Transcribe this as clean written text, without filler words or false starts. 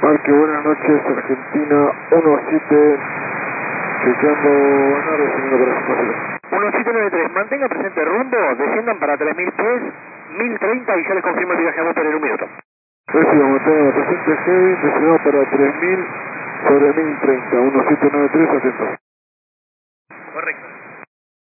Marque, buenas noches, Argentina 17, chequeando nave, señor operación. 1793, mantenga presente rumbo, desciendan para 3000 pies, 1030 y ya les confirmo el viaje a Motor en un minuto. Recibo, mantenga presente Heavy, desciendo para 3000 sobre 1030, 1793, atento. Correcto.